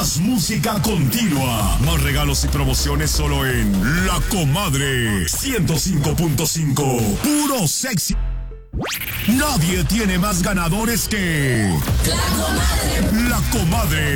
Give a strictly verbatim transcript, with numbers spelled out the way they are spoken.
Más música continua. Más regalos y promociones solo en La Comadre ciento cinco punto cinco. Puro sexy. Nadie tiene más ganadores que La Comadre. La Comadre.